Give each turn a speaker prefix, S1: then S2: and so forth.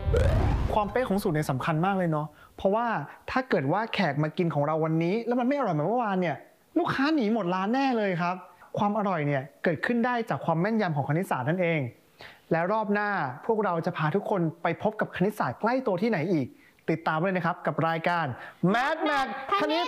S1: ความเป๊ะของสูตรเนี่ยสำคัญมากเลยเนาะเพราะว่าถ้าเกิดว่าแขกมากินของเราวันนี้แล้วมันไม่อร่อยเหมือนเมื่อวานเนี่ยลูกค้าหนีหมดร้านแน่เลยครับความอร่อยเนี่ยเกิดขึ้นได้จากความแม่นยำของคณิตศาสตร์นั่นเองและรอบหน้าพวกเราจะพาทุกคนไปพบกับคณิตศาสตร์ใกล้ตัวที่ไหนอีกติดตามเลยนะครับกับรายการ Mad Max คณิต